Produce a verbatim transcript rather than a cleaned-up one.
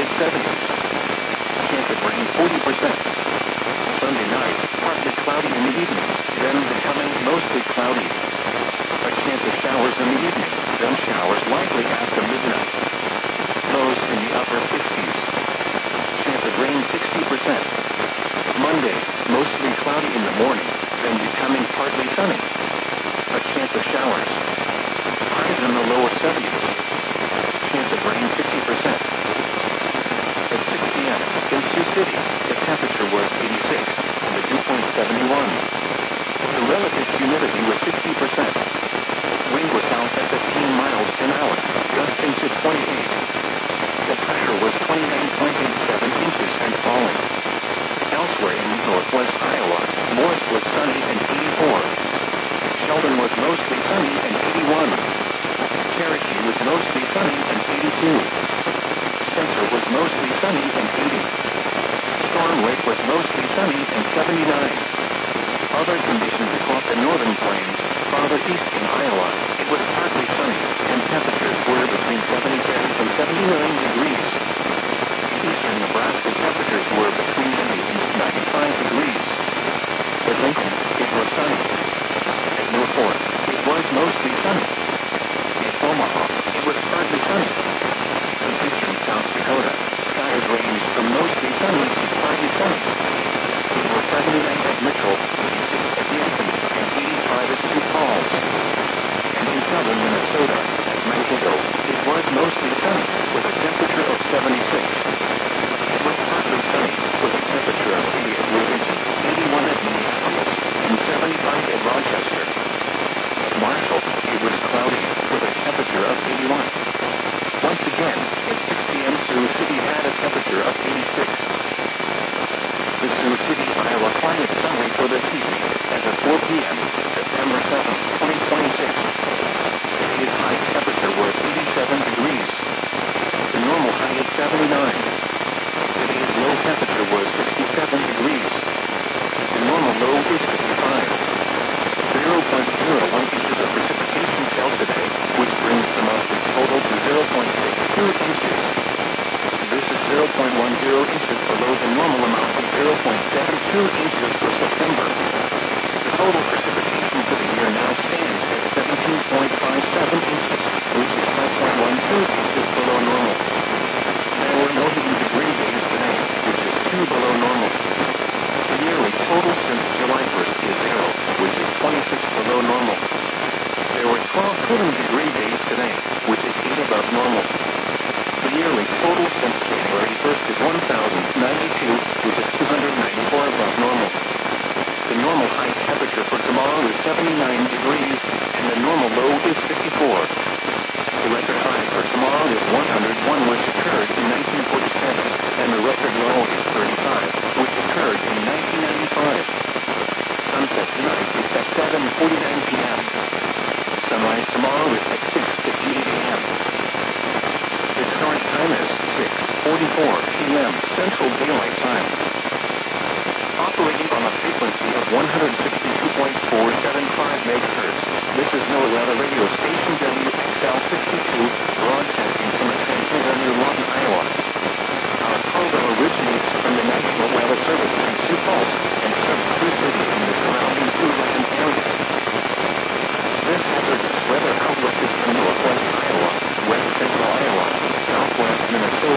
seventies. Chance of rain forty percent. Sunday night, partly cloudy in the evening, then becoming mostly cloudy. A chance of showers in the evening, then showers likely after midnight. Lows in the upper fifties. Chance of rain sixty percent. Monday, mostly cloudy in the morning, then becoming partly sunny. A chance of showers. Highs in the lower seventies. Chance of rain fifty percent. At six p m in Sioux City, the temperature was eighty-six, and the dew point seventy-one. The relative humidity was sixty percent. Wind was south at fifteen miles per hour, gusting to twenty-eight. The pressure was twenty-nine point eight seven inches and falling. Elsewhere in northwest Iowa, Morris was sunny and eighty-four. Sheldon was mostly sunny and eighty-one. Cherokee was mostly sunny and eighty-two. Spencer was mostly sunny and eighty. Storm Lake was mostly sunny and seventy-nine. Other conditions across the northern plains, farther east in Iowa, it was partly sunny, and temperatures were between seventy-seven and seventy-nine degrees. Eastern Nebraska temperatures were between ninety and ninety-five degrees. At Lincoln, it was sunny. At Norfolk, it was mostly sunny. At Omaha, it was partly sunny. In eastern South Dakota, skies ranged from mostly sunny to partly sunny. It was seventy-nine at Mitchell, eighty-six at Yankton, and eighty-five at Sioux Falls. And in southern Minnesota, at Mankato, it was mostly sunny, with a temperature of seventy-six. It was partly sunny, with a temperature of eighty at Worthington, eighty-one at Minneapolis, and seventy-five at Rochester. At Marshall, it was cloudy, with a temperature of eighty-one. Once again, at six p m Sioux City had a temperature of eighty-six. The Sioux City, Iowa climate summary for this evening, as of four p m September seventh, twenty twenty-six. Today's high temperature was eighty-seven degrees. The normal high is seventy-nine. Today's low temperature was sixty-seven degrees. The normal low is fifty-five. zero point zero one inches of precipitation fell today, which brings the monthly total to zero point six two inches. This is zero point one zero inches below the normal amount of zero point seven two inches for September. The total precipitation for the year now stands at seventeen point five seven inches, which is five point one two inches below normal. There were no heating degree days today, which is two below normal. The yearly total since July first is zero, which is twenty-six below normal. There were twelve cooling degree days today, which is eight above normal. The yearly total since January first is one thousand ninety-two, which is two hundred ninety-four above normal. The normal high temperature for tomorrow is seventy-nine degrees, and the normal low is fifty-four. The record high for tomorrow is one hundred one, which occurred in nineteen forty-seven, and the record low is thirty-five, which occurred in nineteen ninety-five. Sunset tonight is at seven forty-nine p m Sunrise tomorrow is at six fifty-eight a m The current time is six forty-four p m Central Daylight Time. Operating on a frequency of one hundred sixty-two point four seven five megahertz, this is NOAA Weather Radio Station W X L sixty-two, broadcasting from Stanton near Lawton, Iowa. Our program originates from the National Weather Service in Sioux Falls and serves Sioux City and the surrounding Sioux Latin areas. This hazardous weather outlook is from northwest Iowa, west central Iowa, southwest Minnesota,